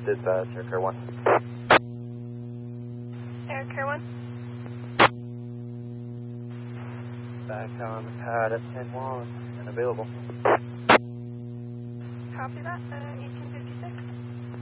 Dispatch, Air 1. Air 1. Back on the pad at 10-1 and available. Copy that, 1856.